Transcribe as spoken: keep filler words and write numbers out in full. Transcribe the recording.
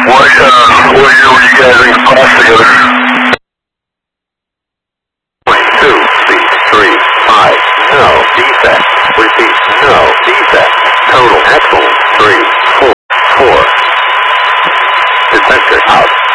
What, uh, what year were you guys in class together? Two, speed, three, five, no, defect, repeat, no, defect, total, excellent, three, four, four, detector out.